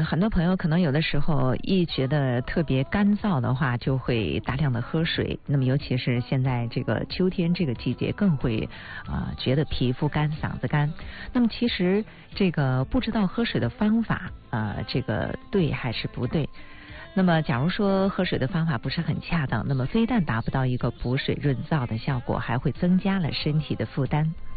很多朋友可能有的时候一觉得特别干燥的话，就会大量的喝水。那么尤其是现在这个秋天这个季节，更会觉得皮肤干、嗓子干。那么其实这个不知道喝水的方法这个对还是不对？那么假如说喝水的方法不是很恰当，那么非但达不到一个补水润燥的效果，还会增加了身体的负担。